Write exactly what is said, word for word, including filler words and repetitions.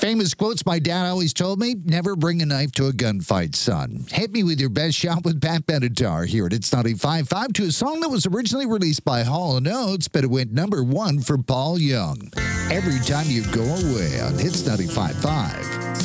Famous quotes my dad always told me: never bring a knife to a gunfight, son. Hit me with your best shot with Pat Benatar here at It's ninety-five point five to a song that was originally released by Hall and Oates, but it went number one for Paul Young. Every time you go away on Hits ninety-five point five.